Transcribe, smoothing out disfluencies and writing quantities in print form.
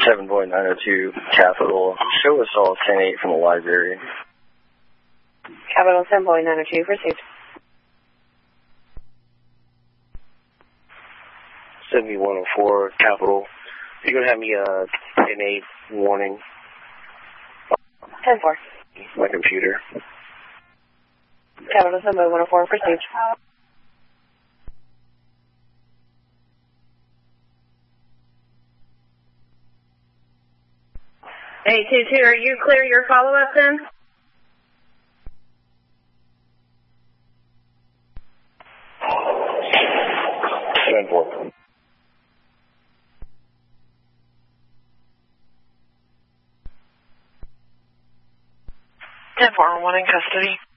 7.902 Capital. Show us all 10-8 from the library. Capital 7.902, received. 7104 Capital. You're going to have me 10-8 warning. 10-4. My computer. Capital 7.104, received. Hey, 2-2, are you clear your follow-up then? Four. 10-4, one in custody.